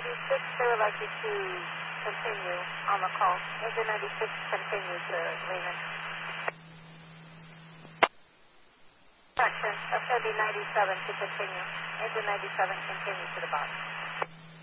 96, they would like you to continue on the call. Engine 96, continue to Lehman. Correction, that's going to be 97 to continue. Engine 97, continue to the box.